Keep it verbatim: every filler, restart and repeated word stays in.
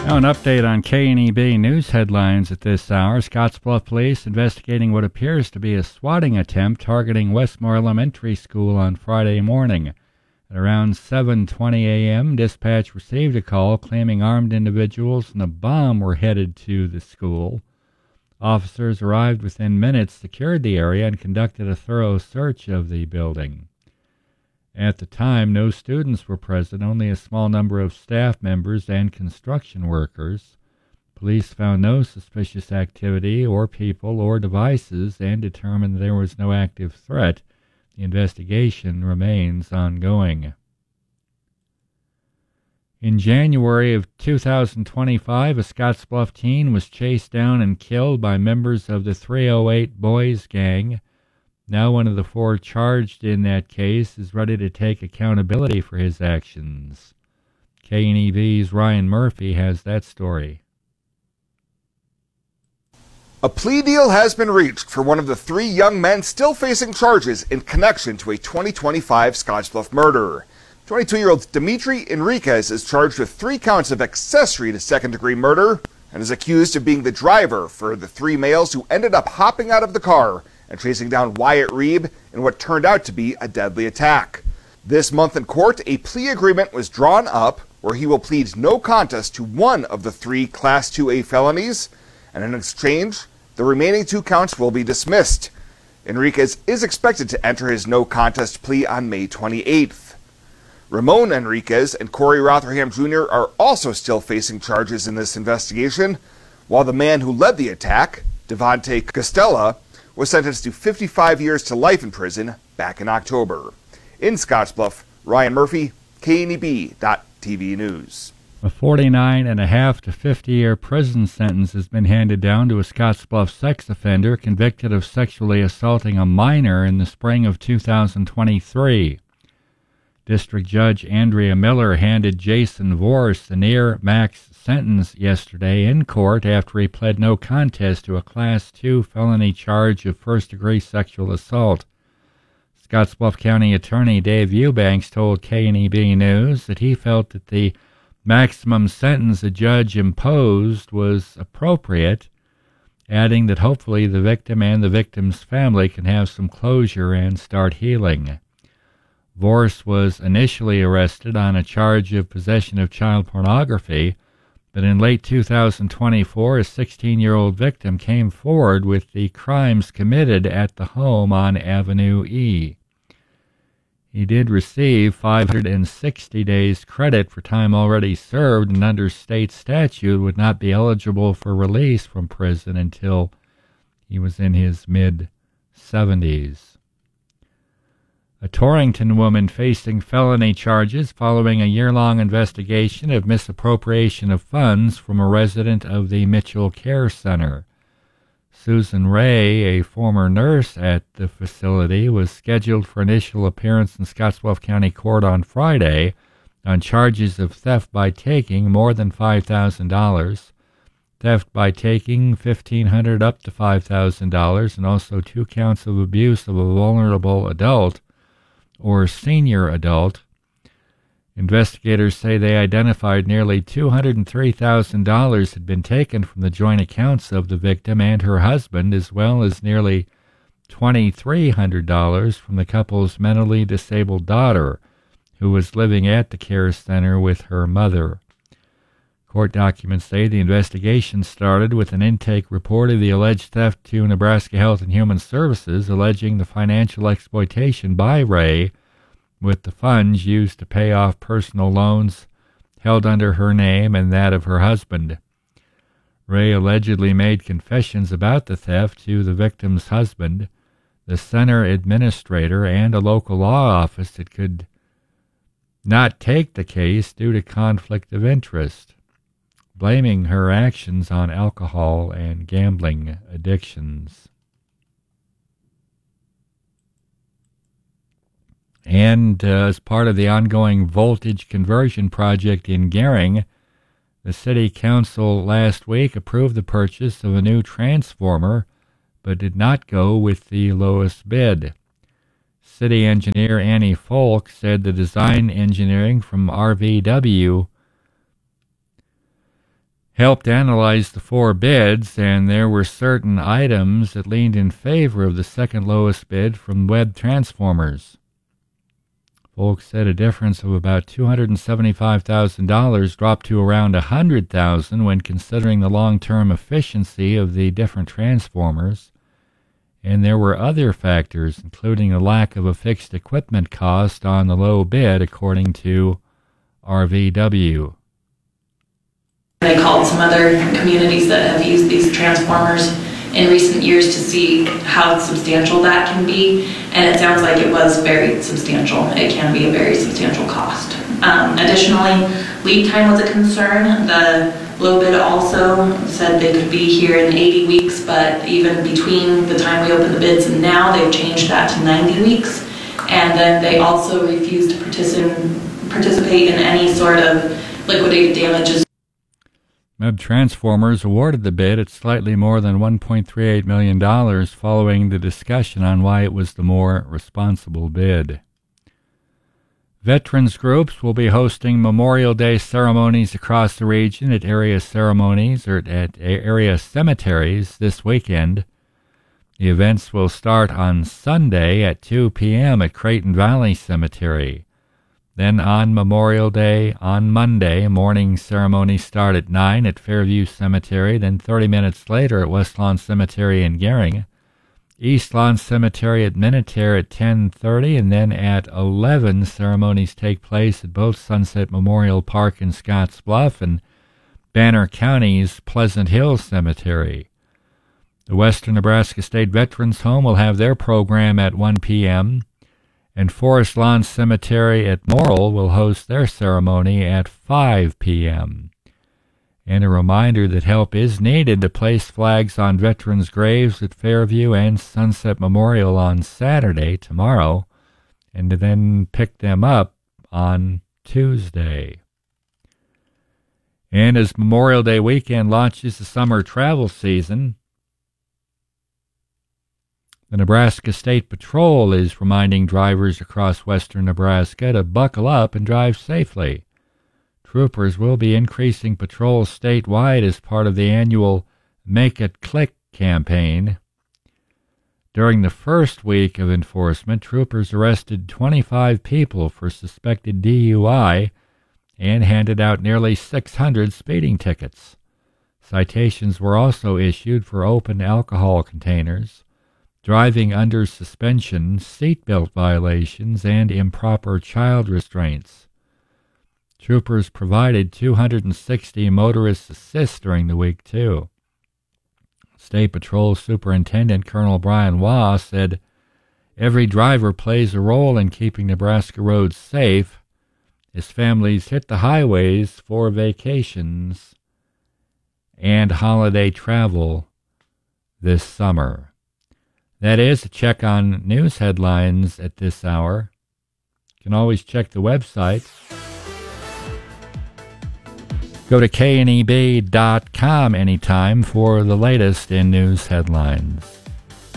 Now an update on K N E B news headlines at this hour. Scottsbluff Police investigating what appears to be a swatting attempt targeting Westmore Elementary School on Friday morning. At around seven twenty a.m., dispatch received a call claiming armed individuals and a bomb were headed to the school. Officers arrived within minutes, secured the area, and conducted a thorough search of the building. At the time, no students were present, only a small number of staff members and construction workers. Police found no suspicious activity or people or devices and determined there was no active threat. The investigation remains ongoing. In January of two thousand twenty-five, a Scottsbluff teen was chased down and killed by members of the three oh eight Boys Gang. Now one of the four charged in that case is ready to take accountability for his actions. K N E B's Ryan Murphy has that story. A plea deal has been reached for one of the three young men still facing charges in connection to a twenty twenty-five Scottsbluff murder. twenty-two-year-old Dimitri Enriquez is charged with three counts of accessory to second-degree murder and is accused of being the driver for the three males who ended up hopping out of the car and chasing down Wyatt Reeb in what turned out to be a deadly attack. This month in court, a plea agreement was drawn up where he will plead no contest to one of the three Class two A felonies, and in exchange, the remaining two counts will be dismissed. Enriquez is expected to enter his no contest plea on May twenty-eighth. Ramon Enriquez and Corey Rotherham Junior are also still facing charges in this investigation, while the man who led the attack, Devontae Costella, was sentenced to fifty-five years to life in prison back in October. In Scottsbluff, Ryan Murphy, K N E B T V News. A forty-nine and a half to fifty-year prison sentence has been handed down to a Scottsbluff sex offender convicted of sexually assaulting a minor in the spring of two thousand twenty-three. District Judge Andrea Miller handed Jason Vorse the near-max sentence yesterday in court after he pled no contest to a Class two felony charge of first-degree sexual assault. Scottsbluff County Attorney Dave Eubanks told K N E B News that he felt that the maximum sentence the judge imposed was appropriate, adding that hopefully the victim and the victim's family can have some closure and start healing. Vorse was initially arrested on a charge of possession of child pornography, but in late two thousand twenty-four, a sixteen-year-old victim came forward with the crimes committed at the home on Avenue E. He did receive five hundred sixty days credit for time already served, and under state statute would not be eligible for release from prison until he was in his mid-seventies. A Torrington woman facing felony charges following a year-long investigation of misappropriation of funds from a resident of the Mitchell Care Center. Susan Ray, a former nurse at the facility, was scheduled for initial appearance in Scottsbluff County Court on Friday on charges of theft by taking more than five thousand dollars, theft by taking fifteen hundred dollars up to five thousand dollars, and also two counts of abuse of a vulnerable adult or senior adult. Investigators say they identified nearly two hundred three thousand dollars had been taken from the joint accounts of the victim and her husband, as well as nearly two thousand three hundred dollars from the couple's mentally disabled daughter, who was living at the care center with her mother. Court documents say the investigation started with an intake report of the alleged theft to Nebraska Health and Human Services, alleging the financial exploitation by Ray with the funds used to pay off personal loans held under her name and that of her husband. Ray allegedly made confessions about the theft to the victim's husband, the center administrator, and a local law office that could not take the case due to conflict of interest, blaming her actions on alcohol and gambling addictions. And uh, as part of the ongoing voltage conversion project in Gering, the City Council last week approved the purchase of a new transformer, but did not go with the lowest bid. City engineer Annie Folk said the design engineering from R V W helped analyze the four bids, and there were certain items that leaned in favor of the second lowest bid from Webb Transformers. Folks said a difference of about two hundred seventy-five thousand dollars dropped to around one hundred thousand dollars when considering the long-term efficiency of the different transformers. And there were other factors, including the lack of a fixed equipment cost on the low bid, according to R V W. They called some other communities that have used these transformers in recent years to see how substantial that can be, and it sounds like it was very substantial. It can be a very substantial cost. Um, additionally, lead time was a concern. The low bid also said they could be here in eighty weeks, but even between the time we opened the bids and now, they've changed that to ninety weeks. And then they also refused to particip- participate in any sort of liquidated damages. Webb Transformers awarded the bid at slightly more than one point three eight million dollars following the discussion on why it was the more responsible bid. Veterans groups will be hosting Memorial Day ceremonies across the region at area ceremonies or at area cemeteries this weekend. The events will start on Sunday at two p.m. at Creighton Valley Cemetery. Then on Memorial Day, on Monday, morning ceremonies start at nine at Fairview Cemetery, then thirty minutes later at West Lawn Cemetery in Gering, East Lawn Cemetery at Minutair at ten thirty, and then at eleven ceremonies take place at both Sunset Memorial Park in Scottsbluff and Banner County's Pleasant Hill Cemetery. The Western Nebraska State Veterans Home will have their program at one p.m., and Forest Lawn Cemetery at Morrill will host their ceremony at five p.m. And a reminder that help is needed to place flags on veterans' graves at Fairview and Sunset Memorial on Saturday, tomorrow, and to then pick them up on Tuesday. And as Memorial Day weekend launches the summer travel season, the Nebraska State Patrol is reminding drivers across western Nebraska to buckle up and drive safely. Troopers will be increasing patrols statewide as part of the annual Make It Click campaign. During the first week of enforcement, troopers arrested twenty-five people for suspected D U I and handed out nearly six hundred speeding tickets. Citations were also issued for open alcohol containers, driving under suspension, seatbelt violations, and improper child restraints. Troopers provided two hundred sixty motorist assists during the week, too. State Patrol Superintendent Colonel Brian Waugh said, "Every driver plays a role in keeping Nebraska roads safe as families hit the highways for vacations and holiday travel this summer." That is a check on news headlines at this hour. You can always check the website. Go to K N E B dot com anytime for the latest in news headlines.